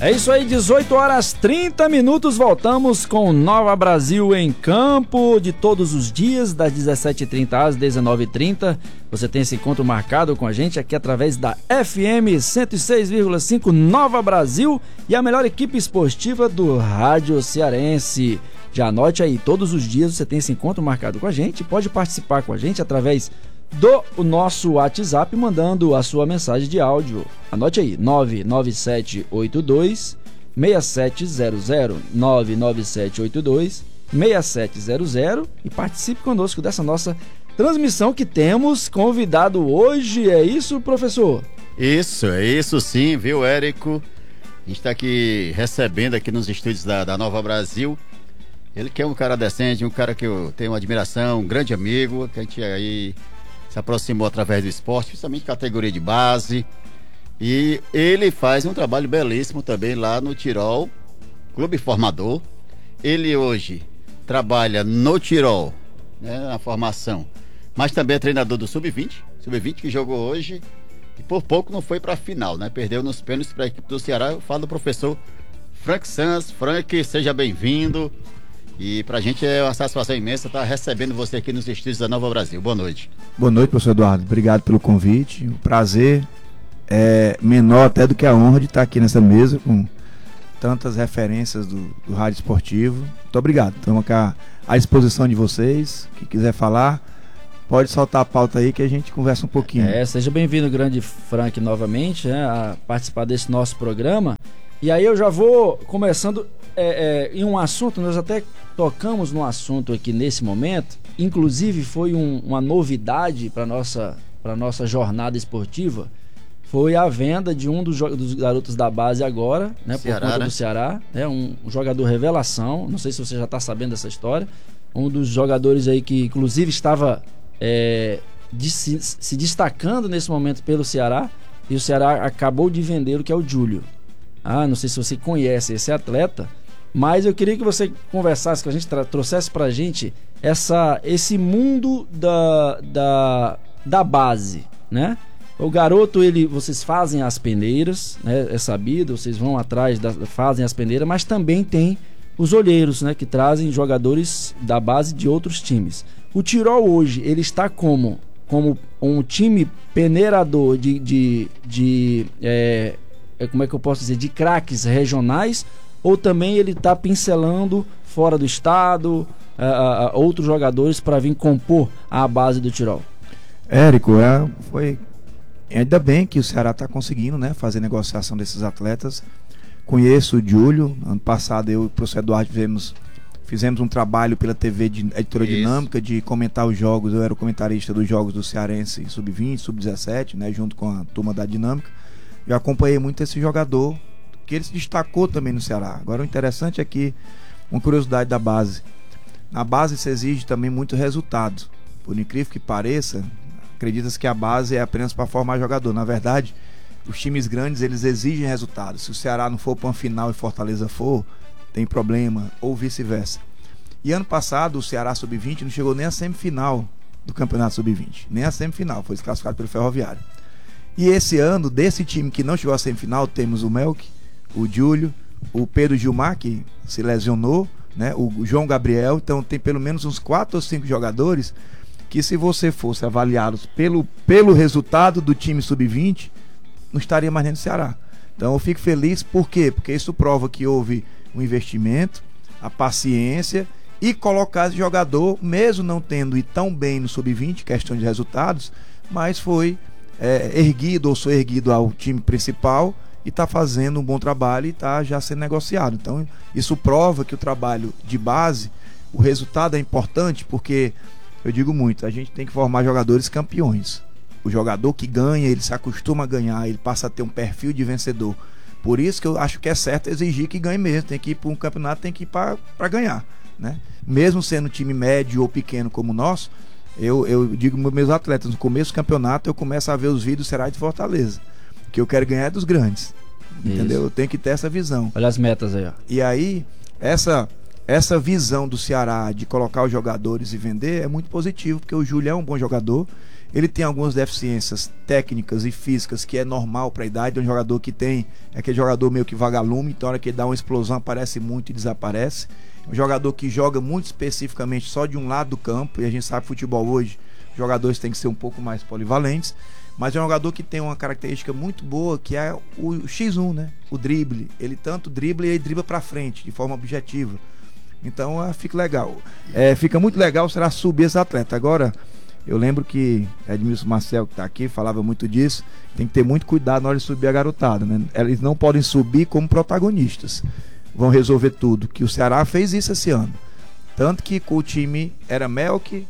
É isso aí, 18 horas 30 minutos, voltamos com Nova Brasil em Campo, de todos os dias, das 17h30 às 19h30. Você tem esse encontro marcado com a gente aqui através da FM 106,5 Nova Brasil e a melhor equipe esportiva do rádio cearense. Já anote aí, todos os dias você tem esse encontro marcado com a gente, pode participar com a gente através do nosso WhatsApp, mandando a sua mensagem de áudio. Anote aí, 99782 6700, 99782 6700, e participe conosco dessa nossa transmissão que temos convidado hoje. É isso, professor? Isso sim, viu, Érico? A gente está aqui recebendo aqui nos estúdios da Nova Brasil. Ele que é um cara decente, um cara que eu tenho uma admiração, um grande amigo, que a gente aí se aproximou através do esporte, principalmente categoria de base. E ele faz um trabalho belíssimo também lá no Tirol, Clube Formador. Ele hoje trabalha no Tirol, né, na formação, mas também é treinador do Sub-20 que jogou hoje e por pouco não foi para a final, né? Perdeu nos pênaltis para a equipe do Ceará. Eu falo do professor Frank Sanz. Frank, seja bem-vindo. E pra gente é uma satisfação imensa estar recebendo você aqui nos estúdios da Nova Brasil. Boa noite. Boa noite, professor Eduardo. Obrigado pelo convite. O prazer é menor até do que a honra de estar aqui nessa mesa com tantas referências do rádio esportivo. Muito obrigado. Estamos aqui à disposição de vocês. Quem quiser falar, pode soltar a pauta aí que a gente conversa um pouquinho. Seja bem-vindo, grande Frank, novamente, né, a participar desse nosso programa. E aí eu já vou começando em um assunto, nós até tocamos no assunto aqui nesse momento, inclusive foi uma novidade para nossa jornada esportiva, foi a venda de um dos garotos da base agora, né, Ceará, por conta do Ceará, né, um jogador revelação, não sei se você já está sabendo dessa história, um dos jogadores aí que inclusive estava se destacando nesse momento pelo Ceará, e o Ceará acabou de vendê-lo, que é o Júlio. Não sei se você conhece esse atleta, mas eu queria que você conversasse, que a gente trouxesse pra gente esse mundo da base, né? O garoto, vocês fazem as peneiras, né? É sabido, vocês vão atrás, fazem as peneiras, mas também tem os olheiros, né? Que trazem jogadores da base de outros times. O Tirol hoje, ele está como um time peneirador como é que eu posso dizer, de craques regionais, ou também ele está pincelando fora do estado outros jogadores para vir compor a base do Tirol? Érico, ainda bem que o Ceará está conseguindo, né, fazer negociação desses atletas. Conheço o Júlio. Ano passado eu e o professor Eduardo fizemos um trabalho pela TV Editora Dinâmica de comentar os jogos. Eu era o comentarista dos jogos do Cearense Sub-20, Sub-17, né, junto com a turma da Dinâmica. Eu acompanhei muito esse jogador, que ele se destacou também no Ceará. Agora o interessante é que, uma curiosidade da base, na base se exige também muito resultado. Por incrível que pareça, acredita-se que a base é apenas para formar jogador. Na verdade, os times grandes, eles exigem resultados. Se o Ceará não for para uma final e Fortaleza for, tem problema, ou vice-versa. E ano passado o Ceará Sub-20 não chegou nem à semifinal do Campeonato Sub-20, nem à semifinal, foi desclassificado pelo Ferroviário. E esse ano, desse time que não chegou à semifinal, temos o Melk, o Júlio, o Pedro Gilmar, que se lesionou, né, o João Gabriel. Então tem pelo menos uns 4 ou 5 jogadores que, se você fosse avaliá-los pelo resultado do time Sub-20, não estaria mais dentro do Ceará. Então eu fico feliz, por quê? Porque isso prova que houve um investimento, a paciência, e colocar esse jogador, mesmo não tendo ido tão bem no Sub-20, questão de resultados, mas foi erguido ao time principal e está fazendo um bom trabalho e está já sendo negociado. Então isso prova que o trabalho de base, o resultado é importante, porque eu digo muito, a gente tem que formar jogadores campeões. O jogador que ganha, ele se acostuma a ganhar, ele passa a ter um perfil de vencedor. Por isso que eu acho que é certo exigir que ganhe mesmo. Tem que ir para um campeonato, tem que ir para ganhar, né? Mesmo sendo time médio ou pequeno como o nosso, eu digo para meus atletas, no começo do campeonato eu começo a ver os vídeos do Ceará de Fortaleza, que eu quero ganhar dos grandes. Isso. Entendeu? Eu tenho que ter essa visão. Olha as metas aí, ó. E aí, essa visão do Ceará de colocar os jogadores e vender é muito positivo, porque o Júlio é um bom jogador. Ele tem algumas deficiências técnicas e físicas que é normal para a idade. É um jogador que tem, é aquele jogador meio que vagalume, então a hora que ele dá uma explosão aparece muito e desaparece. É um jogador que joga muito especificamente só de um lado do campo, e a gente sabe que futebol hoje, jogadores têm que ser um pouco mais polivalentes, mas é um jogador que tem uma característica muito boa, que é o X1, né? O drible. Ele tanto dribla e ele dribla para frente, de forma objetiva. Então fica legal. Fica muito legal será subir esse atleta. Agora, eu lembro que Edmilson Marcel, que está aqui, falava muito disso. Tem que ter muito cuidado na hora de subir a garotada, né? Eles não podem subir como protagonistas. Vão resolver tudo. Que o Ceará fez isso esse ano. Tanto que com o time era Melk,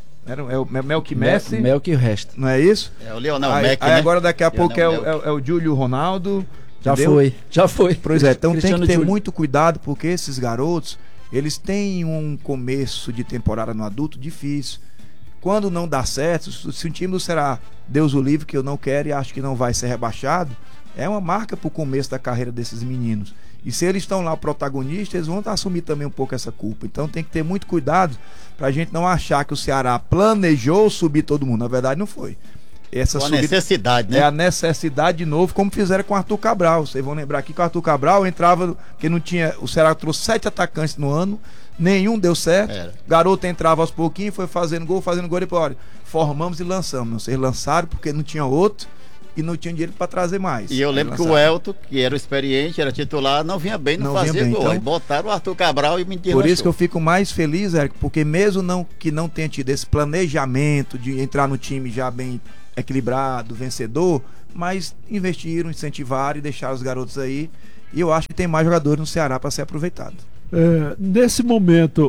Melk Messi. Melk e o resto. Não é isso? É o Lionel Aí, Messi, aí né? agora daqui a pouco é Lionel o Júlio Ronaldo. Já entendeu? foi. Pois é, então Cristiano tem que ter Júlio. muito cuidado, porque esses garotos, eles têm um começo de temporada no adulto difícil. Quando não dá certo, se o time do Ceará, Deus o livre, que eu não quero e acho que não vai ser rebaixado, é uma marca pro começo da carreira desses meninos. E se eles estão lá protagonistas, eles vão assumir também um pouco essa culpa. Então tem que ter muito cuidado pra gente não achar que o Ceará planejou subir todo mundo. Na verdade não foi. Essa Com a necessidade, né? É a necessidade de novo, como fizeram com o Arthur Cabral. Vocês vão lembrar aqui que o Arthur Cabral entrava, porque não tinha. O Ceará trouxe 7 atacantes no ano, nenhum deu certo. Garoto entrava aos pouquinhos, foi fazendo gol, e depois, olha, formamos e lançamos. Vocês lançaram porque não tinha outro e não tinha dinheiro para trazer mais. E eu lembro que o Elton, que era o experiente, era titular, não vinha bem, não fazia gol. Então, aí botaram o Arthur Cabral e me por isso que eu fico mais feliz, Érico, porque mesmo que não tenha tido esse planejamento de entrar no time já bem equilibrado, vencedor, mas investiram, incentivaram e deixaram os garotos aí. E eu acho que tem mais jogadores no Ceará para ser aproveitado. Nesse momento,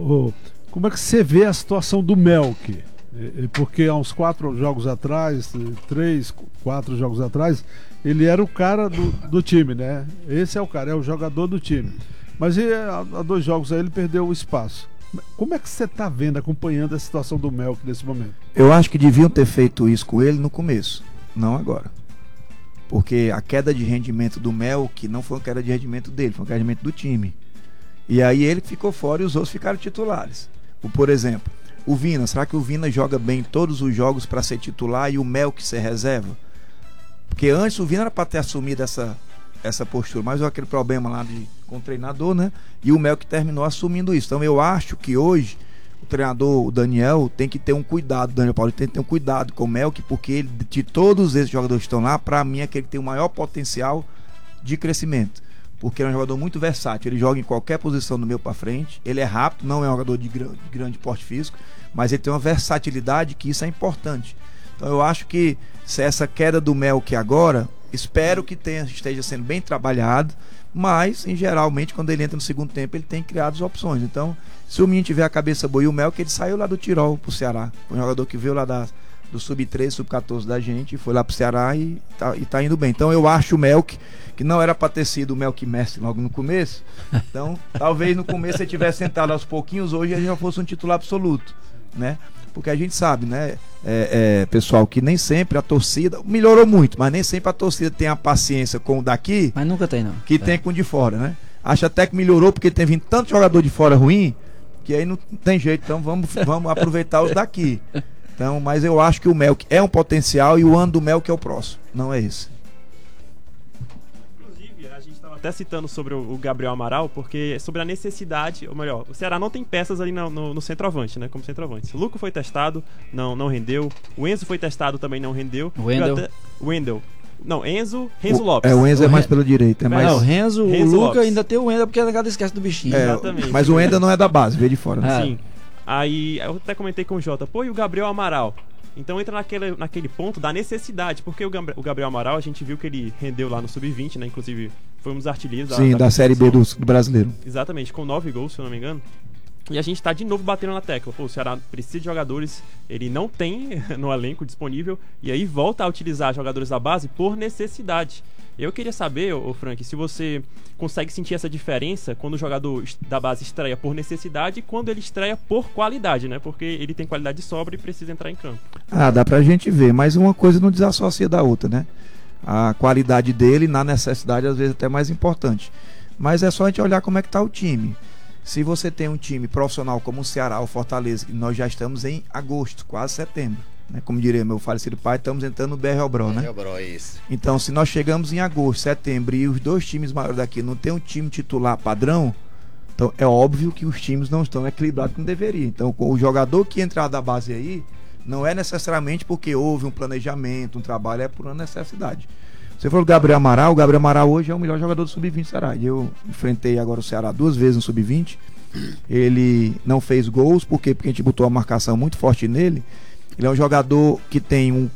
como é que você vê a situação do Melk? Porque há uns 4 jogos atrás, 3, 4 jogos atrás, ele era o cara do time, né? Esse é o cara, é o jogador do time. Mas há 2 jogos aí ele perdeu o espaço. Como é que você está vendo, acompanhando a situação do Melk nesse momento? Eu acho que deviam ter feito isso com ele no começo, não agora. Porque a queda de rendimento do Melk não foi uma queda de rendimento dele, foi uma queda de rendimento do time. E aí ele ficou fora e os outros ficaram titulares. Por exemplo, o Vina, será que o Vina joga bem todos os jogos para ser titular e o Melk ser reserva? Porque antes o Vina era para ter assumido essa postura, mas aquele problema lá com o treinador, né? E o Melk terminou assumindo isso. Então eu acho que hoje o treinador, o Daniel, tem que ter um cuidado, o Daniel Paulo tem que ter um cuidado com o Melk, porque ele, de todos esses jogadores que estão lá, para mim é aquele que tem o maior potencial de crescimento. Porque ele é um jogador muito versátil, ele joga em qualquer posição do meio para frente, ele é rápido, não é um jogador de grande porte físico, mas ele tem uma versatilidade que isso é importante. Então eu acho que se essa queda do Melk agora, espero que esteja sendo bem trabalhado, mas em geralmente quando ele entra no segundo tempo ele tem criado as opções. Então se o menino tiver a cabeça boa, e o Melk, ele saiu lá do Tirol pro Ceará, foi um jogador que veio lá do Sub-13, Sub-14 da gente, foi lá pro Ceará e tá indo bem. Então eu acho o Melk, que não era para ter sido o Melk Messi logo no começo, então talvez no começo ele tivesse sentado aos pouquinhos, hoje ele já fosse um titular absoluto, né? Porque a gente sabe, né, pessoal, que nem sempre a torcida melhorou muito, mas nem sempre a torcida tem a paciência com o daqui, mas nunca tem não, que tem com o de fora, né? Acho até que melhorou porque tem vindo tanto jogador de fora ruim, que aí não tem jeito, então vamos aproveitar os daqui. Então, mas eu acho que o Melk é um potencial e o ano do Melk é o próximo, não é esse. Inclusive, a gente estava até citando sobre o Gabriel Amaral, porque sobre a necessidade, ou melhor, o Ceará não tem peças ali no centroavante, né, como centroavante. O Luco foi testado, não rendeu. O Enzo foi testado, também não rendeu. Wendel. Não, Renzo Lopes. O Enzo é mais pela direita. É mais... Não, o Luca Lopes. ainda tem o Wendel, porque cada esquece do bichinho. Exatamente. Mas o Wendel não é da base, veio de fora. Né? Sim. Aí eu até comentei com o Jota, pô, e o Gabriel Amaral? Então entra naquele ponto da necessidade, porque o Gabriel Amaral, a gente viu que ele rendeu lá no Sub-20, né? Inclusive foi um dos artilheiros da Série B do Brasileiro. Exatamente, com 9 gols, se eu não me engano. E a gente tá de novo batendo na tecla. Pô, o Ceará precisa de jogadores, ele não tem no elenco disponível, e aí volta a utilizar jogadores da base por necessidade. Eu queria saber, Frank, se você consegue sentir essa diferença quando o jogador da base estreia por necessidade e quando ele estreia por qualidade, né? Porque ele tem qualidade de sobra e precisa entrar em campo. Dá pra gente ver, mas uma coisa não desassocia da outra, né? A qualidade dele na necessidade às vezes até é mais importante. Mas é só a gente olhar como é que tá o time. Se você tem um time profissional como o Ceará, o Fortaleza, e nós já estamos em agosto, quase setembro, né? Como diria meu falecido pai, estamos entrando no BR-Obró, né? BR-Obró, isso. Então, se nós chegamos em agosto, setembro e os 2 times maiores daqui não tem um time titular padrão, então é óbvio que os times não estão equilibrados como deveria. Então, com o jogador que entrar da base aí, não é necessariamente porque houve um planejamento, um trabalho, é por uma necessidade. Você falou do Gabriel Amaral, o Gabriel Amaral hoje é o melhor jogador do Sub-20 do Ceará. Eu enfrentei agora o Ceará 2 vezes no Sub-20. Ele não fez gols, por quê? Porque a gente botou uma marcação muito forte nele. Ele é um jogador que tem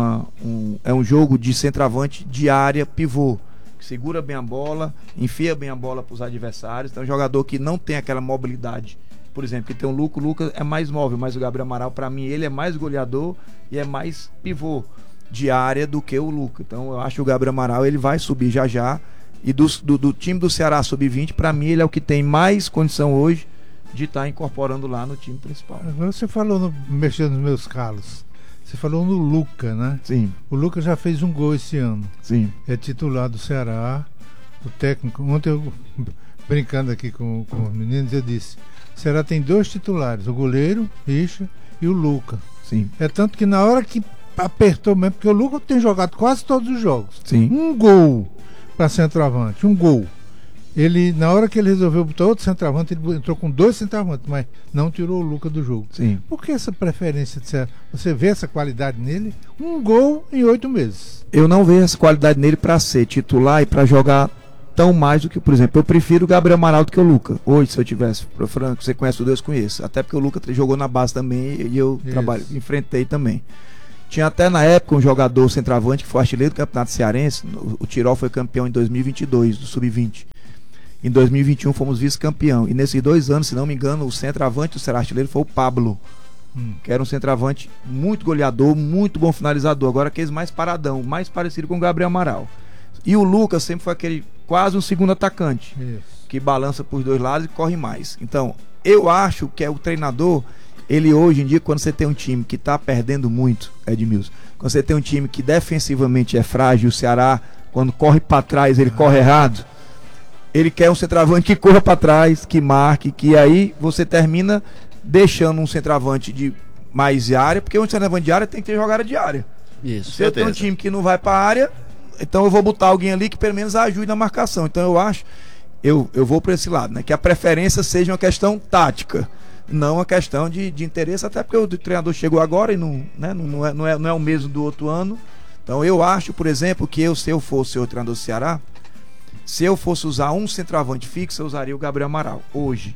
é um jogo de centroavante de área pivô, que segura bem a bola, enfia bem a bola para os adversários. Então é um jogador que não tem aquela mobilidade. Por exemplo, que tem o Lucas é mais móvel, mas o Gabriel Amaral, para mim, ele é mais goleador e é mais pivô de área do que o Lucas. Então eu acho que o Gabriel Amaral ele vai subir já já. E do time do Ceará Sub-20, para mim ele é o que tem mais condição hoje de estar incorporando lá no time principal. Agora você falou, mexendo nos meus calos, você falou no Lucas, né? Sim. O Lucas já fez um gol esse ano. Sim. É titular do Ceará. O técnico, ontem eu brincando aqui com os meninos, eu disse: o Ceará tem 2 titulares, o goleiro, Richa, e o Lucas. Sim. É tanto que na hora que apertou mesmo, porque o Lucas tem jogado quase todos os jogos. Sim. Um gol para centroavante, um gol. Ele, na hora que ele resolveu botar outro centroavante, ele entrou com 2 centroavantes, mas não tirou o Lucas do jogo. Sim. Por que essa preferência de ser, você vê essa qualidade nele? Um gol em 8 meses. Eu não vejo essa qualidade nele para ser titular e para jogar tão mais do que, por exemplo, eu prefiro o Gabriel Amaral do que o Lucas. Hoje, se eu tivesse, Franco, você conhece o Deus, conheço. Até porque o Lucas jogou na base também e eu enfrentei também. Tinha até na época um jogador centroavante que foi artilheiro do Campeonato Cearense. O Tirol foi campeão em 2022 do Sub-20. Em 2021 fomos vice-campeão. E nesses 2 anos, se não me engano, o centroavante do Ceará artilheiro foi o Pablo, que era um centroavante muito goleador, muito bom finalizador. Agora aqueles mais paradão, mais parecido com o Gabriel Amaral. E o Lucas sempre foi aquele quase um segundo atacante, que balança por os 2 lados e corre mais. Então, eu acho que é o treinador. Ele hoje em dia, quando você tem um time que está perdendo muito, Edmilson, quando você tem um time que defensivamente é frágil, o Ceará, quando corre para trás, ele corre errado, ele quer um centroavante que corra para trás, que marque, que aí você termina deixando um centroavante de mais área, porque um centroavante de área tem que ter jogada de área. Isso. Se eu tenho um time que não vai para a área, então eu vou botar alguém ali que pelo menos ajude na marcação. Então eu acho, eu vou para esse lado, né, que a preferência seja uma questão tática, não uma questão de interesse, até porque o treinador chegou agora e não é o mesmo do outro ano. Então eu acho, por exemplo, que se eu fosse o treinador do Ceará, se eu fosse usar um centroavante fixo, eu usaria o Gabriel Amaral, hoje.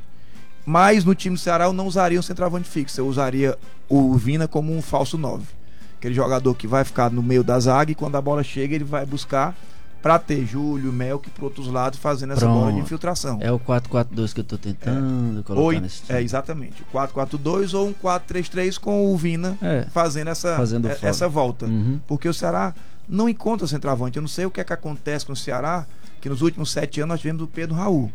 Mas no time do Ceará eu não usaria um centroavante fixo, eu usaria o Vina como um falso 9. Aquele jogador que vai ficar no meio da zaga e quando a bola chega ele vai buscar para ter Júlio, Melk por outros lados fazendo essa bola de infiltração. É o 4-4-2 que eu tô tentando colocar nesse time. Exatamente, o 4-4-2 ou um 4-3-3 com o Vina fazendo essa volta. Porque o Ceará não encontra centroavante. Eu não sei o que é que acontece com o Ceará, que nos últimos 7 anos nós tivemos o Pedro Raul.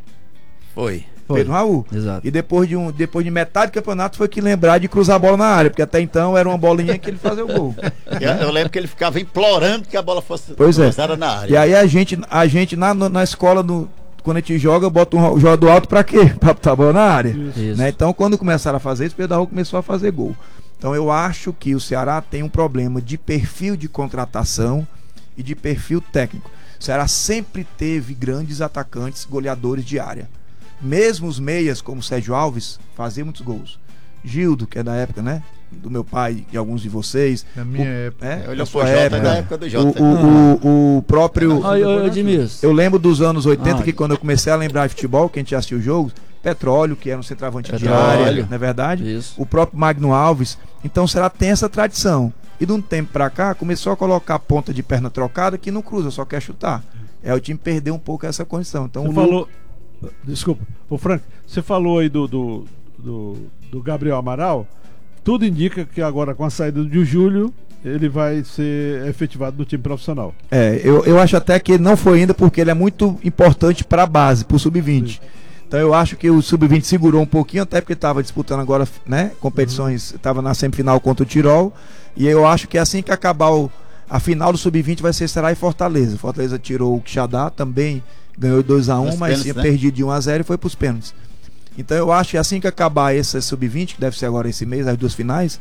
Pedro Raul. Exato. E depois de metade do campeonato foi que lembrar de cruzar a bola na área, porque até então era uma bolinha que ele fazia o gol. Eu lembro que ele ficava implorando que a bola fosse cruzada na área. E aí a gente na escola, quando a gente joga, bota um jogador alto pra quê? Pra botar a bola na área. Isso. Né? Então quando começaram a fazer isso, Pedro Raul começou a fazer gol. Então eu acho que o Ceará tem um problema de perfil de contratação e de perfil técnico. O Ceará sempre teve grandes atacantes, goleadores de área. Mesmo os meias, como o Sérgio Alves, faziam muitos gols. Gildo, que é da época, né? Do meu pai e alguns de vocês. Na minha época. Eu sou Jota, da época do Jota. O próprio... Edmilson. Eu lembro dos anos 80, que quando eu comecei a lembrar de futebol, que a gente assistiu jogos, Petróleo, que era um centroavante de área, não é verdade? Isso. O próprio Magno Alves. Então o Ceará tem essa tradição. E de um tempo pra cá, começou a colocar ponta de perna trocada que não cruza, só quer chutar. O time perdeu um pouco essa condição. Então você falou... Desculpa, o Frank, você falou aí do Gabriel Amaral. Tudo indica que agora com a saída do Júlio ele vai ser efetivado no time profissional. Eu acho até que ele não foi ainda porque ele é muito importante para a base, para o Sub-20. Então eu acho que o Sub-20 segurou um pouquinho, até porque estava disputando agora, né, competições, estava na semifinal contra o Tirol. E eu acho que assim que acabar a final do Sub-20 vai ser Ceará e Fortaleza. Fortaleza tirou o Quixadá também. Ganhou 2-1, mas tinha perdido de 1-0 e foi para os pênaltis. Então eu acho que assim que acabar esse Sub-20, que deve ser agora esse mês, as 2 finais,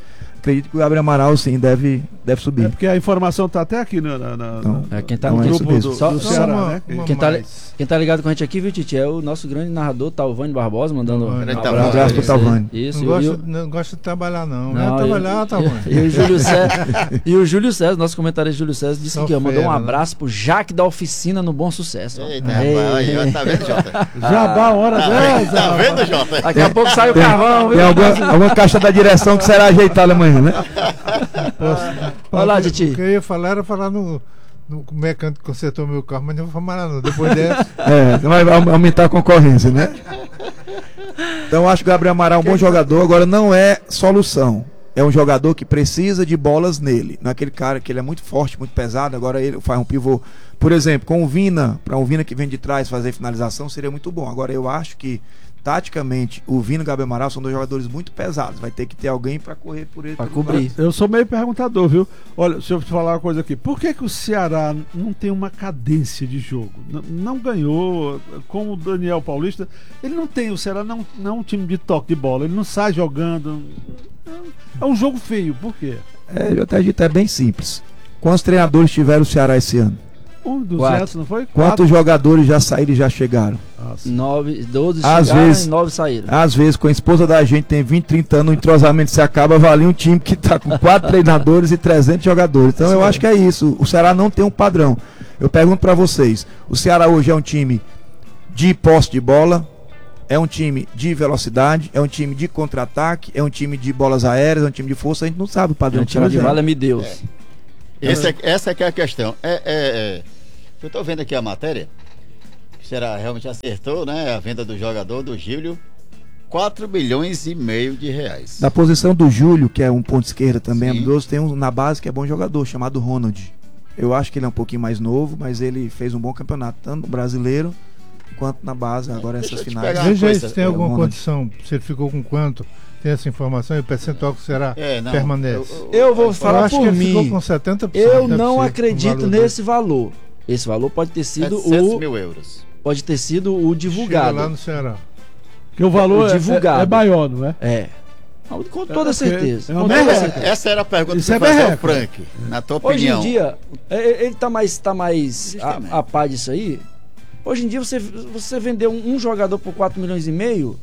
acredito que o Gabriel Amaral sim deve subir. É porque a informação tá até aqui Então, quem tá então no é grupo isso mesmo. Só do Ceará, né? Quem tá ligado com a gente aqui, viu, Titi? É o nosso grande narrador, Talvânio Barbosa, mandando Talvânio. um Talvânio. abraço pro Talvânio. Isso, Não gosta de trabalhar, não. Não, Vai trabalhar, tá bom. E o Júlio César, nosso comentarista Júlio César, disse Só que mandou um fera, abraço pro Jaque da Oficina no Bom Sucesso. ó. Eita, rapaz, tá vendo, Jota? Jabá, hora dessa. Tá vendo, Jota? Daqui a pouco sai o carvão, viu? Tem alguma caixa da direção que será ajeitada amanhã, né? Olha lá, Titi. O que eu ia falar era falar no mecânico que consertou meu carro, mas não vou falar não. Depois dessa. Vai aumentar a concorrência, né? Então eu acho que o Gabriel Amaral é um bom jogador, agora não é solução. É um jogador que precisa de bolas nele. Não é aquele cara que ele é muito forte, muito pesado, agora ele faz um pivô. Por exemplo, com o Vina, para um Vina que vem de trás fazer finalização, seria muito bom. Agora eu acho que taticamente, o Vina e o Gabriel Amaral são dois jogadores muito pesados. Vai ter que ter alguém para correr por ele. Pra cobrir. Eu sou meio perguntador, viu? Olha, deixa eu te falar uma coisa aqui. Por que o Ceará não tem uma cadência de jogo? Não ganhou, como o Daniel Paulista, ele não tem, o Ceará não é um time de toque de bola, ele não sai jogando. É um jogo feio, por quê? Eu até dito, é bem simples. Quantos treinadores tiveram o Ceará esse ano? 200, não foi? Quantos jogadores já saíram e já chegaram? 12 Às chegaram vezes- e 9 saíram. Às vezes, com a esposa da gente tem 20, 30 anos, o entrosamento se acaba, valia um time que tá com 4 treinadores e 300 jogadores. Então eu acho que é isso. O Ceará não tem um padrão. Eu pergunto pra vocês, o Ceará hoje é um time de posse de bola, é um time de velocidade, é um time de contra-ataque, é um time de bolas aéreas, é um time de força, a gente não sabe o padrão. Não tira de vale-me Deus. Essa é que é a questão. Eu tô vendo aqui a matéria. O Ceará realmente acertou, né? A venda do jogador, do Gílio. 4 milhões e meio de reais. Na posição do Júlio, que é um ponto esquerda também, Sim. habilidoso, tem um na base que é bom jogador, chamado Ronald. Eu acho que ele é um pouquinho mais novo, mas ele fez um bom campeonato, tanto no brasileiro quanto na base, agora Deixa essas eu te finais. pegar uma Veja aí coisa, se tem alguma Ronald. condição. Se ele ficou com quanto? Tem essa informação e o percentual que será Não, permanece. Eu vou Eu falar acho por que ele ficou mim. com 70%. Eu deve não ser, acredito o valor dele. nesse valor. Esse valor pode ter sido 700 mil euros. pode ter sido o Chega divulgado. lá no Ceará. Que o valor divulgado. é maior, não é? É. Com toda certeza. é uma Com toda merreca. certeza. Essa era a pergunta Isso que eu é fazer ao berreca. Frank. Na tua Hoje opinião. em dia, ele tá mais Justamente. a par disso aí. Hoje em dia, você vendeu um jogador por 4 milhões e meio,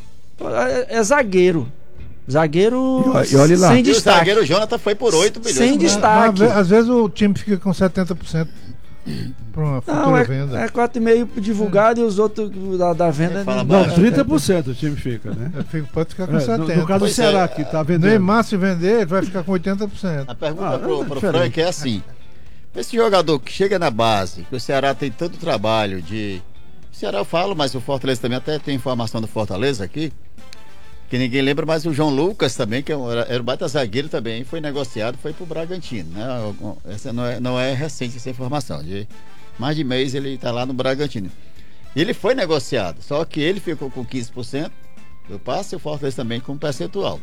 é zagueiro. Zagueiro E olhe lá. sem E o destaque. zagueiro Jonathan foi por 8 milhões. Sem destaque. Às vezes o time fica com 70% para uma futura Não, venda. é 4,5 divulgado e os outros da venda. Fala não- Não, 30% o time fica, né? Pode ficar com É, 70%. no caso do Pois Ceará, é. que tá vendendo. Neymar, se vender, ele vai ficar com 80%. A pergunta Ah, pro diferente. Frank é assim: esse jogador que chega na base, que o Ceará tem tanto trabalho de. O Ceará eu falo, mas o Fortaleza também até tem informação do Fortaleza aqui, que ninguém lembra, mas o João Lucas também, que era um baita zagueiro também, foi negociado, foi pro Bragantino, né? Essa não é recente essa informação, de mais de mês ele tá lá no Bragantino. E ele foi negociado, só que ele ficou com 15% do passe e o Fortaleza também com um percentual.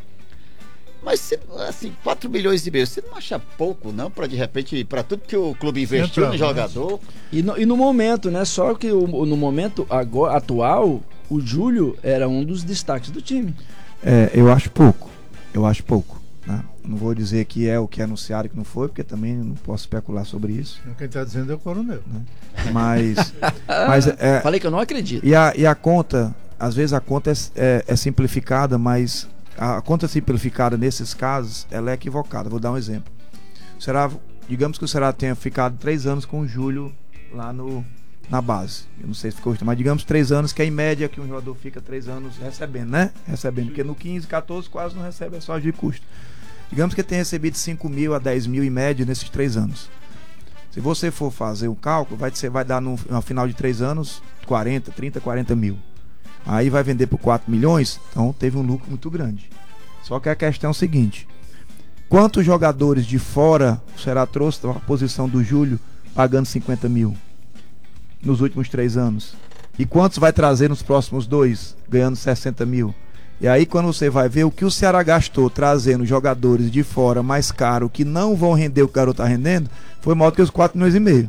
Mas, assim, 4 milhões e meio, você não acha pouco, não? Para de repente, para tudo que o clube investiu no jogador. E no momento, né? Só que no momento atual, o Júlio era um dos destaques do time. Eu acho pouco. Eu acho pouco. Né? Não vou dizer que é o que é anunciado e que não foi, porque também não posso especular sobre isso. Quem está dizendo é o coronel. Mas Falei que eu não acredito. e a conta, às vezes a conta é simplificada, mas a conta simplificada nesses casos, ela é equivocada. Vou dar um exemplo. Digamos que o Ceará tenha ficado 3 anos com o Júlio lá na base. Eu não sei se ficou, mas digamos 3 anos, que é em média que um jogador fica 3 anos recebendo, né? Recebendo, porque no 15, 14 quase não recebe, é só de custo. Digamos que ele tenha recebido 5 mil a 10 mil em média nesses 3 anos. Se você for fazer o cálculo, vai dar no final de 3 anos 40 mil. Aí vai vender por 4 milhões, então teve um lucro muito grande. Só que a questão é o seguinte: quantos jogadores de fora o Ceará trouxe na posição do Júlio pagando 50 mil nos últimos 3 anos? E quantos vai trazer nos próximos 2, ganhando 60 mil? E aí quando você vai ver o que o Ceará gastou trazendo jogadores de fora mais caro, que não vão render o que o garoto está rendendo, foi maior do que os 4 milhões e meio.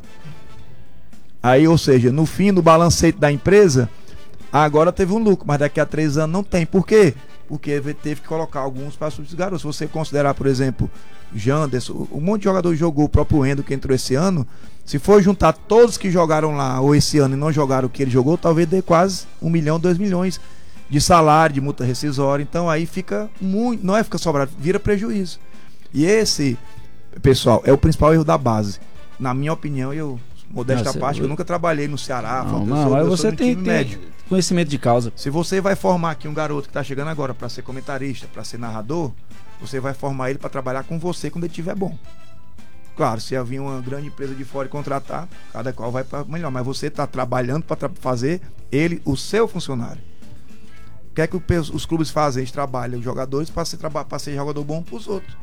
Aí, ou seja, no fim do balancete da empresa, agora teve um lucro, mas daqui a 3 anos não tem. Por quê? porque teve que colocar alguns para substituir os garotos. Se você considerar, por exemplo, Janderson, um monte de jogador jogou, o próprio Endo que entrou esse ano, se for juntar todos que jogaram lá ou esse ano e não jogaram o que ele jogou, talvez dê quase 1 milhão, 2 milhões de salário, de multa rescisória. Então aí fica muito, não é fica sobrado, vira prejuízo. E esse, pessoal, é o principal erro da base. Na minha opinião, modesta parte, eu nunca trabalhei no Ceará, mas você tem médio. Conhecimento de causa. Se você vai formar aqui um garoto que está chegando agora para ser comentarista, para ser narrador, você vai formar ele para trabalhar com você quando ele estiver bom. Claro, se vir uma grande empresa de fora e contratar, cada qual vai para melhor, mas você está trabalhando para fazer ele o seu funcionário. O que é que os clubes fazem? Eles trabalham os jogadores para ser jogador bom para os outros.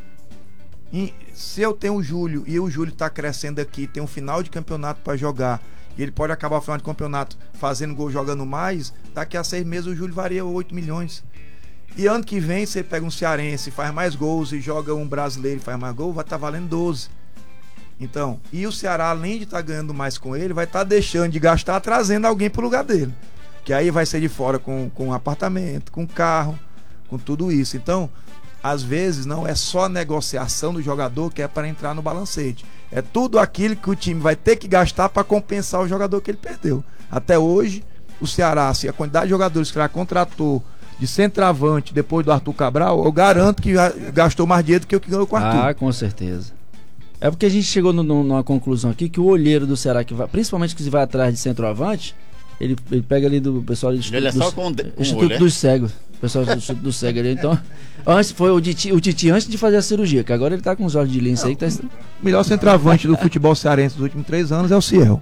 E se eu tenho o Júlio e o Júlio está crescendo aqui, tem um final de campeonato para jogar, e ele pode acabar o final de campeonato fazendo gol, jogando mais, daqui a 6 meses o Júlio varia 8 milhões. E ano que vem você pega um cearense, faz mais gols e joga um brasileiro e faz mais gol, vai estar valendo 12. Então, e o Ceará, além de estar ganhando mais com ele, vai estar deixando de gastar, trazendo alguém pro lugar dele. Que aí vai ser de fora com apartamento, com carro, com tudo isso. Então, às vezes não é só a negociação do jogador que é para entrar no balancete. É tudo aquilo que o time vai ter que gastar para compensar o jogador que ele perdeu. Até hoje, o Ceará, se a quantidade de jogadores que já contratou de centroavante depois do Arthur Cabral, eu garanto que gastou mais dinheiro do que o que ganhou com o Arthur. Ah, com certeza. É porque a gente chegou numa conclusão aqui que o olheiro do Ceará, principalmente que se vai atrás de centroavante, ele pega ali do pessoal do Instituto dos Cegos. O pessoal do Instituto dos Cegos ali. Então, antes foi o Titi antes de fazer a cirurgia, que agora ele tá com os olhos de lince aí. Que tá... O melhor centroavante do futebol cearense dos últimos 3 anos é o Ciel.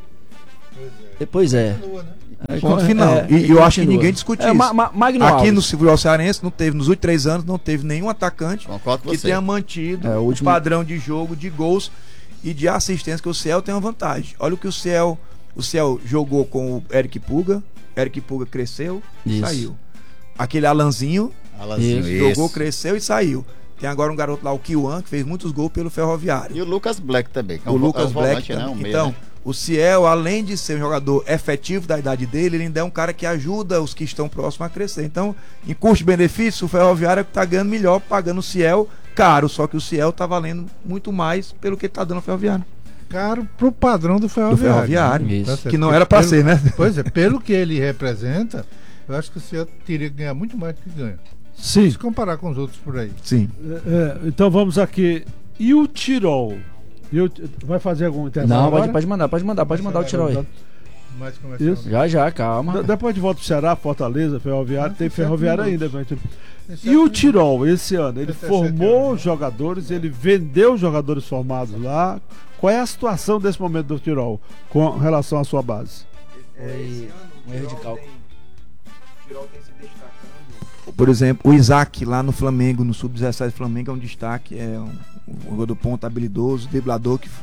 Pois é. Ponto final. E eu acho que ninguém discutiu isso. Aqui no futebol cearense, nos últimos 3 anos, não teve nenhum atacante que tenha mantido o padrão de jogo, de gols e de assistência, que o Ciel tem uma vantagem. Olha o que o Ciel jogou com o Eric Puga cresceu e saiu. Aquele Alanzinho jogou, cresceu e saiu. Tem agora um garoto lá, o Kiwan, que fez muitos gols pelo Ferroviário. E o Lucas Black também. O Lucas Black também. Então, o Ciel, além de ser um jogador efetivo da idade dele, ele ainda é um cara que ajuda os que estão próximos a crescer. Então, em custo-benefício, o Ferroviário está ganhando melhor, pagando o Ciel caro. Só que o Ciel está valendo muito mais pelo que ele está dando ao Ferroviário. Caro pro padrão do Ferroviário. Isso. Que não era para ser, né? Pois é, pelo que ele representa, eu acho que o Ciel teria que ganhar muito mais do que ganha. Sim. Se comparar com os outros por aí. Sim. Então vamos aqui. E o Tirol? Vai fazer algum intervalo? Não, pode mandar o Tirol aí. Mais comercial. Isso. Já, calma. Depois de volta pro Ceará, Fortaleza, Ferroviário, tem Ferroviário ainda. E o Tirol, esse ano, ele formou jogadores, ele vendeu jogadores formados lá. Qual é a situação desse momento do Tirol com relação à sua base? Um erro de cálculo. O Tirol tem se destacando. Por exemplo, o Isaac lá no Flamengo, no Sub-17 do Flamengo, é um destaque. É um jogador ponta habilidoso, driblador que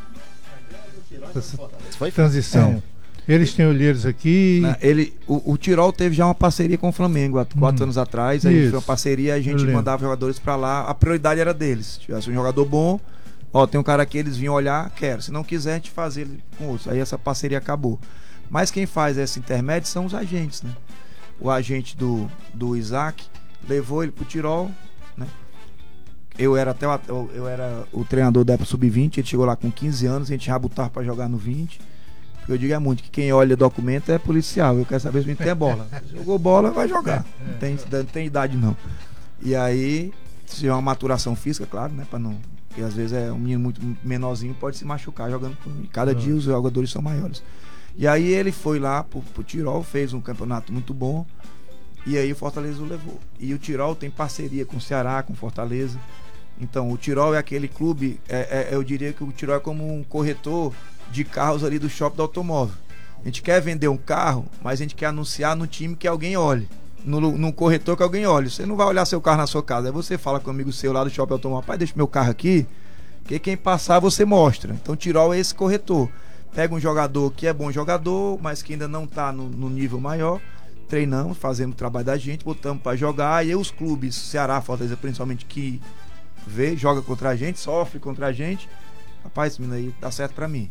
foi transição. Eles têm olheiros aqui. O Tirol teve já uma parceria com o Flamengo há 4 anos atrás. Aí foi uma parceria, a gente mandava jogadores pra lá. A prioridade era deles. Se tivesse um jogador bom, tem um cara aqui, eles vinham olhar, quero. Se não quiser, a gente faz ele com outros. Aí essa parceria acabou. Mas quem faz esse intermédio são os agentes, né? O agente do Isaac levou ele pro Tirol, né? Eu era o treinador da época sub-20, ele chegou lá com 15 anos, a gente já botava pra jogar no 20. Porque eu digo muito que quem olha documento é policial, eu quero saber se o menino tem bola. Jogou bola, vai jogar. Não tem idade não. E aí, se é uma maturação física, claro, né? Pra não, porque às vezes é um menino muito menorzinho, pode se machucar jogando. Cada dia os jogadores são maiores. E aí ele foi lá pro Tirol, fez um campeonato muito bom. E aí o Fortaleza o levou. E o Tirol tem parceria com o Ceará, com Fortaleza. Então o Tirol é aquele clube, eu diria que o Tirol é como um corretor de carros ali do shopping do automóvel. A gente quer vender um carro, mas a gente quer anunciar no time que alguém olhe. No corretor que alguém olhe. Você não vai olhar seu carro na sua casa. Aí você fala com um amigo seu lá do shopping automóvel: pai, deixa meu carro aqui, que quem passar você mostra. Então o Tirol é esse corretor. Pega um jogador que é bom jogador, mas que ainda não está no nível maior, treinamos, fazemos o trabalho da gente, botamos para jogar. E aí os clubes, Ceará, Fortaleza principalmente, que joga contra a gente, sofre contra a gente, rapaz, esse menino aí dá certo para mim.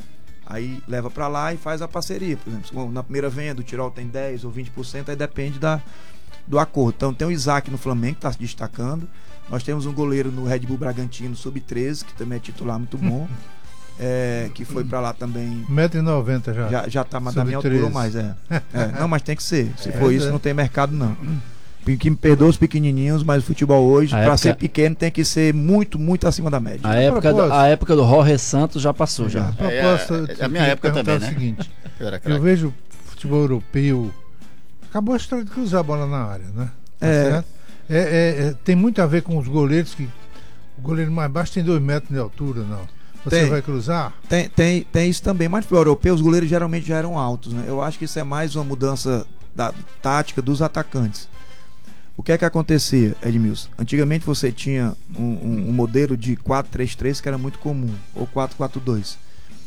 Aí leva para lá e faz a parceria. Por exemplo, na primeira venda o Tirol tem 10% ou 20%, aí depende do acordo. Então tem o Isaac no Flamengo, que está se destacando. Nós temos um goleiro no Red Bull Bragantino, sub-13, que também é titular muito bom. Que foi para lá também. 1,90 m já tá da minha altura ou mais. Não, mas tem que ser. Se for isso, não tem mercado, não. Que me perdoa os pequenininhos, mas o futebol hoje, para ser pequeno, tem que ser muito, muito acima da média. A época do Jorge Santos já passou. Já. A minha época também, né? O seguinte, eu vejo futebol europeu. Acabou a história de cruzar a bola na área, né? Tem muito a ver com os goleiros, que o goleiro mais baixo tem 2 metros de altura, não. Você vai cruzar? Tem isso também, mas no futebol europeu os goleiros geralmente já eram altos, né? Eu acho que isso é mais uma mudança da tática dos atacantes. O que é que acontecia, Edmilson? Antigamente você tinha um modelo de 4-3-3 que era muito comum, ou 4-4-2.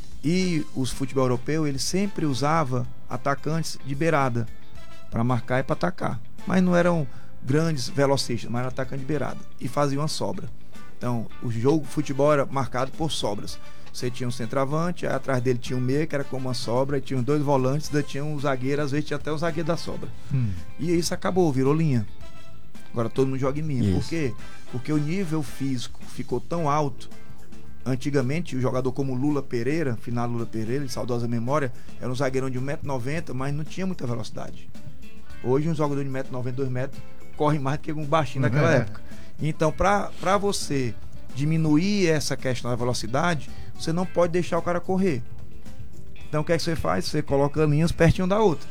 E os futebol europeu, ele sempre usava atacantes de beirada para marcar e para atacar. Mas não eram grandes velocistas, mas eram atacantes de beirada. E faziam uma sobra. Então, o jogo de futebol era marcado por sobras. Você tinha um centroavante, aí atrás dele tinha um meia, que era como uma sobra, e tinha 2 volantes, daí tinha um zagueiro, às vezes tinha até um zagueiro da sobra. E isso acabou, virou linha. Agora todo mundo joga em linha. Isso. Por quê? Porque o nível físico ficou tão alto. Antigamente, o jogador como Lula Pereira, final Lula Pereira, de saudosa memória, era um zagueirão de 1,90 m, mas não tinha muita velocidade. Hoje, um jogador de 1,90 m, 2 metros, corre mais do que um baixinho naquela época. Então, para você diminuir essa questão da velocidade, você não pode deixar o cara correr. Então, o que é que você faz? Você coloca linhas pertinho da outra.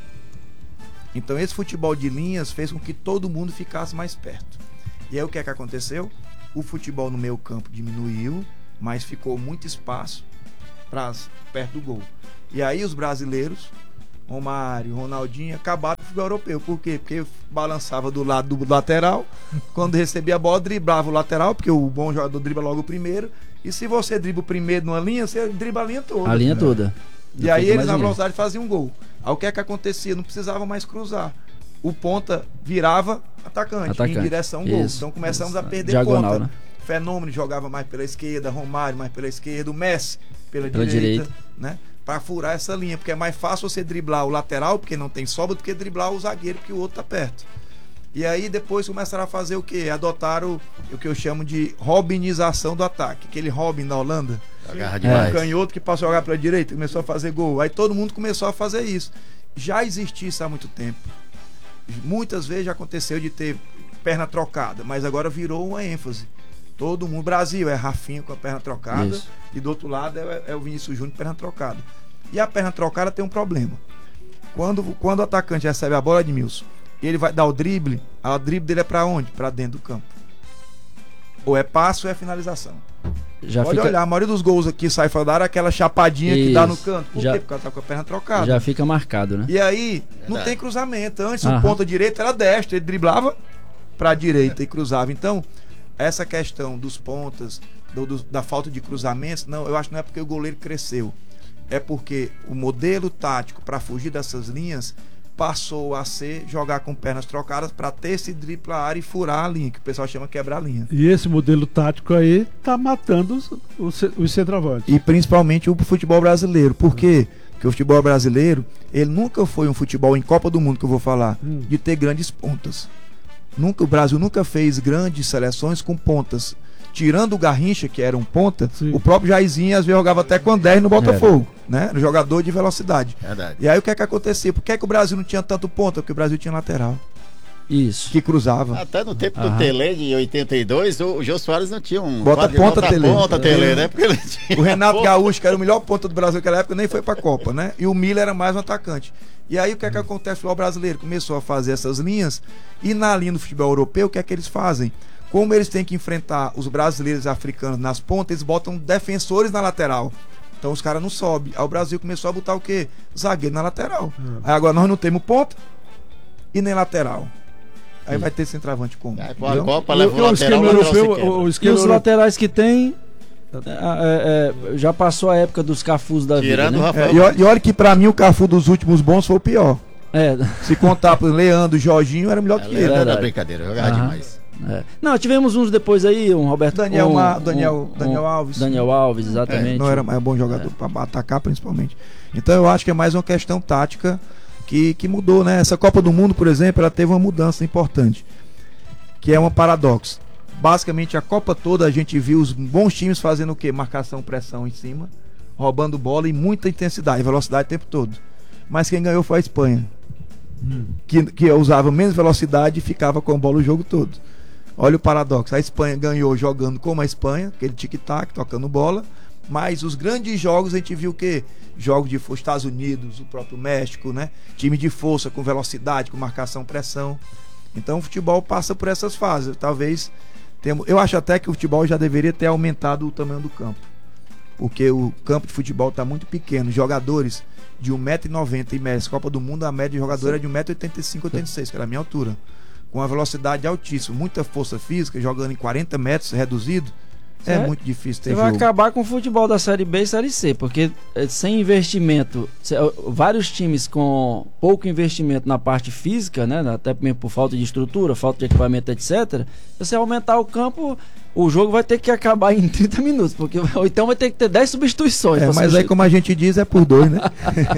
Então esse futebol de linhas fez com que todo mundo ficasse mais perto. E aí o que é que aconteceu? O futebol no meio campo diminuiu, mas ficou muito espaço perto do gol. E aí os brasileiros, Romário, Ronaldinho, acabaram com o futebol europeu. Por quê? Porque balançava do lado do lateral, quando recebia a bola, driblava o lateral, porque o bom jogador dribla logo o primeiro. E se você dribla o primeiro numa linha, você dribla a linha toda. A linha toda. E aí eles na velocidade faziam um gol. Aí o que é que acontecia? Não precisava mais cruzar. O ponta virava atacante. Em direção ao gol. Então começamos a perder diagonal, ponta. né? Fenômeno jogava mais pela esquerda, Romário mais pela esquerda, o Messi pela direita, né? Para furar essa linha, porque é mais fácil você driblar o lateral, porque não tem sobra, do que driblar o zagueiro, porque o outro tá perto. E aí depois começaram a fazer o quê? Adotaram o que eu chamo de robinização do ataque. Aquele Robin da Holanda, um canhoto que passou a jogar pela direita, começou a fazer gol. Aí todo mundo começou a fazer isso. Já existia isso há muito tempo. Muitas vezes já aconteceu de ter perna trocada, mas agora virou uma ênfase. Todo mundo, Brasil, é Rafinha com a perna trocada, isso. E do outro lado é o Vinícius Júnior com a perna trocada. E a perna trocada tem um problema. Quando o atacante recebe a bola, Edmilson, e ele vai dar o drible, a drible dele é pra onde? Pra dentro do campo. Ou é passe ou é finalização. Pode olhar, a maioria dos gols aqui sai fora da área, aquela chapadinha que dá no canto. Por quê? Porque ela tá com a perna trocada. Já fica marcado, né? E aí, não tem cruzamento. Antes o ponta direita era destro, ele driblava pra direita e cruzava. Então, essa questão dos pontas, da falta de cruzamentos, não, eu acho que não é porque o goleiro cresceu. É porque o modelo tático para fugir dessas linhas passou a ser jogar com pernas trocadas para ter esse drible pra área e furar a linha, que o pessoal chama quebrar a linha. E esse modelo tático aí tá matando os centroavantes. E principalmente o futebol brasileiro. Por quê? Porque o futebol brasileiro, ele nunca foi um futebol em Copa do Mundo, que eu vou falar, de ter grandes pontas. O Brasil nunca fez grandes seleções com pontas. Tirando o Garrincha, que era um ponta, sim. O próprio Jairzinho às vezes jogava até com 10 no Botafogo, né? Era um jogador de velocidade. Verdade. E aí o que é que acontecia? Por que é que o Brasil não tinha tanto ponta? Porque o Brasil tinha lateral. Isso. Que cruzava. Até no tempo do Tele, de 82, o Jô Soares não tinha um... Bota Tele, né? Porque ele tinha o Renato Gaúcho, que era o melhor ponta do Brasil naquela época, nem foi pra Copa, né? E o Miller era mais um atacante. E aí o que é que acontece? O futebol brasileiro começou a fazer essas linhas, e na linha do futebol europeu, o que é que eles fazem? Como eles têm que enfrentar os brasileiros e africanos nas pontas, eles botam defensores na lateral. Então os caras não sobem. Aí o Brasil começou a botar o quê? Zagueiro na lateral. Aí agora nós não temos ponta e nem lateral. Aí vai ter centroavante como? A Copa leva o lateral, e os laterais que tem já passou a época dos Cafus da vida, né? E olha que pra mim o Cafu dos últimos bons foi o pior. Se contar pro Leandro, Jorginho, era melhor que ele. Era brincadeira, jogava demais. Não, tivemos uns depois aí, um Roberto... Daniel Alves. Daniel Alves, exatamente. Não era bom jogador para atacar, principalmente. Então eu acho que é mais uma questão tática que mudou, né? Essa Copa do Mundo, por exemplo, ela teve uma mudança importante, que é um paradoxo. Basicamente, a Copa toda a gente viu os bons times fazendo o quê? Marcação, pressão em cima, roubando bola e muita intensidade, velocidade o tempo todo. Mas quem ganhou foi a Espanha, que usava menos velocidade e ficava com a bola o jogo todo. Olha o paradoxo, a Espanha ganhou jogando como a Espanha, aquele tic-tac, tocando bola, mas os grandes jogos a gente viu o quê? Jogos de Estados Unidos, o próprio México, né? Time de força, com velocidade, com marcação, pressão. Então o futebol passa por essas fases. Talvez, eu acho até que o futebol já deveria ter aumentado o tamanho do campo, porque o campo de futebol está muito pequeno. Jogadores de 1,90m em média, Copa do Mundo, a média de jogador é de 1,85m, 86m, que era a minha altura, com uma velocidade altíssima, muita força física, jogando em 40 metros reduzido, é muito difícil ter jogo. Você vai acabar com o futebol da Série B e Série C, porque sem investimento, vários times com pouco investimento na parte física, né, até mesmo por falta de estrutura, falta de equipamento, etc. Se você aumentar o campo, o jogo vai ter que acabar em 30 minutos, porque ou então vai ter que ter 10 substituições. Mas aí, como a gente diz, é por 2, né?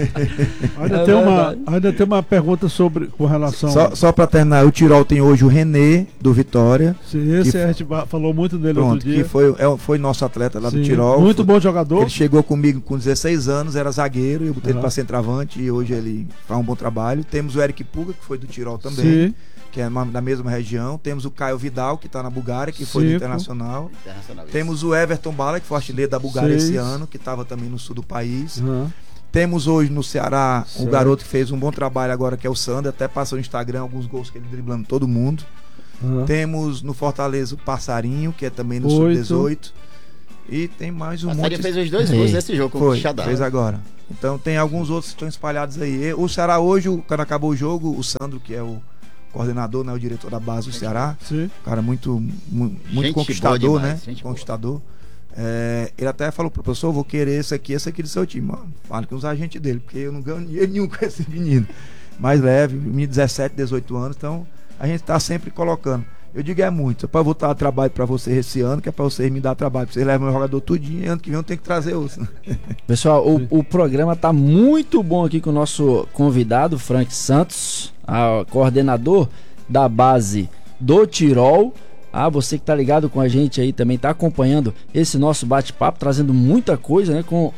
Ainda tem uma pergunta com relação... Só para terminar, o Tirol tem hoje o René, do Vitória. Sim, a gente falou muito dele outro dia. Que foi nosso atleta lá do Tirol. Muito bom jogador. Ele chegou comigo com 16 anos, era zagueiro, eu botei ele para centroavante e hoje ele faz um bom trabalho. Temos o Eric Puga, que foi do Tirol também. Sim. Que é da mesma região. Temos o Caio Vidal, que está na Bulgária, que foi do Internacional. Temos o Everton Bala, que foi artilheiro da Bulgária esse ano, que estava também no sul do país. Temos hoje no Ceará um garoto que fez um bom trabalho agora, que é o Sander, até passou no Instagram alguns gols que ele driblando todo mundo. Temos no Fortaleza o Passarinho, que é também no sub-18. E tem mais um monte. Passarinho fez os 2 gols nesse jogo com o Xadá. Fez agora. Então tem alguns outros que estão espalhados aí. O Ceará hoje, quando acabou o jogo, o Sandro, que é o coordenador, né, o diretor da base do Ceará, cara muito conquistador, né? Conquistador. Ele até falou pro professor: eu vou querer esse aqui do seu time. Mano, fala com os agentes dele, porque eu não ganho dinheiro nenhum com esse menino. Mais leve, menino 17, 18 anos, então a gente tá sempre colocando. Eu digo muito, é para voltar a trabalho para vocês esse ano, que é para vocês me dar trabalho, pra vocês levam meu jogador tudinho, e ano que vem eu tenho que trazer outro. Pessoal, o programa tá muito bom aqui com o nosso convidado, Frank Santos, coordenador da base do Tirol. Você que tá ligado com a gente aí também tá acompanhando esse nosso bate-papo, trazendo muita coisa, né, com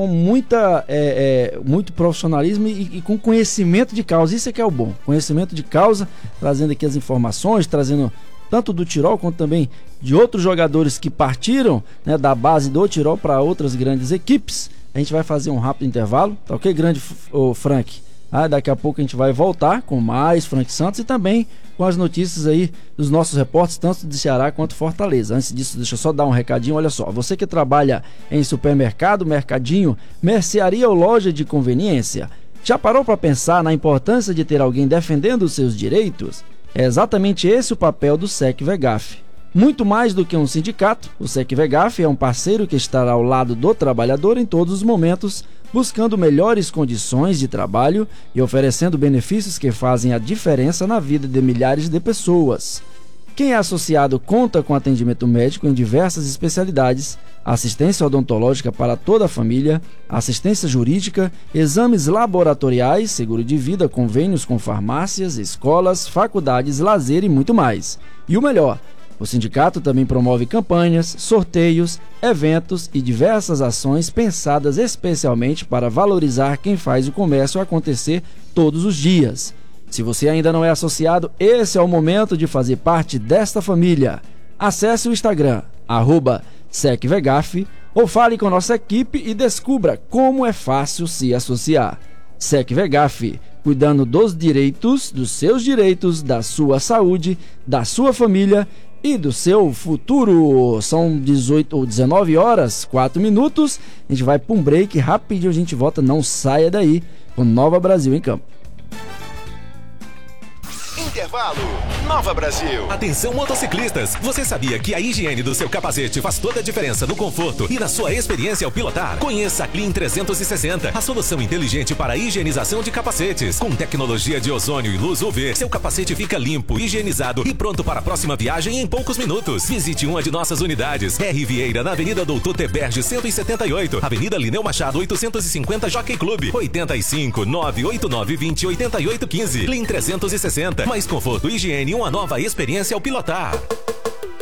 muito profissionalismo e com conhecimento de causa. Isso é que é o bom, conhecimento de causa, trazendo aqui as informações, trazendo tanto do Tirol quanto também de outros jogadores que partiram, né, da base do Tirol para outras grandes equipes. A gente vai fazer um rápido intervalo, tá ok, grande Frank? Daqui a pouco a gente vai voltar com mais Frank Santos e também com as notícias aí dos nossos repórteres, tanto de Ceará quanto Fortaleza. Antes disso, deixa eu só dar um recadinho. Olha só, você que trabalha em supermercado, mercadinho, mercearia ou loja de conveniência, já parou para pensar na importância de ter alguém defendendo os seus direitos? É exatamente esse o papel do SEC-VEGAF. Muito mais do que um sindicato, o SEC-VEGAF é um parceiro que estará ao lado do trabalhador em todos os momentos, buscando melhores condições de trabalho e oferecendo benefícios que fazem a diferença na vida de milhares de pessoas. Quem é associado conta com atendimento médico em diversas especialidades, assistência odontológica para toda a família, assistência jurídica, exames laboratoriais, seguro de vida, convênios com farmácias, escolas, faculdades, lazer e muito mais. E o melhor, o sindicato também promove campanhas, sorteios, eventos e diversas ações pensadas especialmente para valorizar quem faz o comércio acontecer todos os dias. Se você ainda não é associado, esse é o momento de fazer parte desta família. Acesse o Instagram, @SECVEGAF, ou fale com nossa equipe e descubra como é fácil se associar. SECVEGAF, cuidando dos seus direitos, da sua saúde, da sua família e do seu futuro. São 19 horas, 4 minutos. A gente vai para um break, rapidinho a gente volta, não saia daí, com Nova Brasil em campo. Intervalo. Nova Brasil. Atenção motociclistas, você sabia que a higiene do seu capacete faz toda a diferença no conforto e na sua experiência ao pilotar? Conheça a Clean 360, a solução inteligente para a higienização de capacetes. Com tecnologia de ozônio e luz UV, seu capacete fica limpo, higienizado e pronto para a próxima viagem em poucos minutos. Visite uma de nossas unidades. R. Vieira, na Avenida Doutor Teberge 178, Avenida Lineu Machado 850, Jockey Clube, 85 989 20 88 15. Clean 360, mais conforto, higiene e uma nova experiência ao pilotar.